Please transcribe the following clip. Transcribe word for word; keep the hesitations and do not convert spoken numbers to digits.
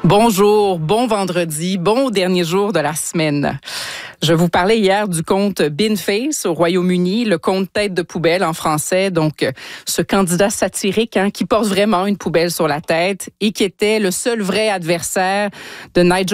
Bonjour, bon vendredi, bon dernier jour de la semaine. Je vous parlais hier du conte Beanface au Royaume-Uni, le conte tête de poubelle en français, donc ce candidat satirique hein, qui porte vraiment une poubelle sur la tête et qui était le seul vrai adversaire de Nigel